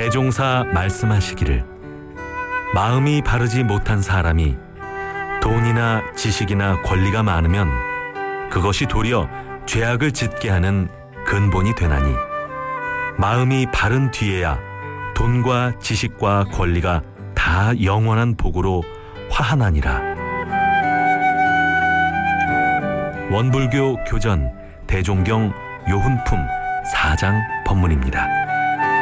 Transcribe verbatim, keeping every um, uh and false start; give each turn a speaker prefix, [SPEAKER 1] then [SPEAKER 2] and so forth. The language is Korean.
[SPEAKER 1] 대종사 말씀하시기를 마음이 바르지 못한 사람이 돈이나 지식이나 권리가 많으면 그것이 도리어 죄악을 짓게 하는 근본이 되나니 마음이 바른 뒤에야 돈과 지식과 권리가 다 영원한 복으로 화하나니라. 원불교 교전 대종경 요훈품 사 장 법문입니다.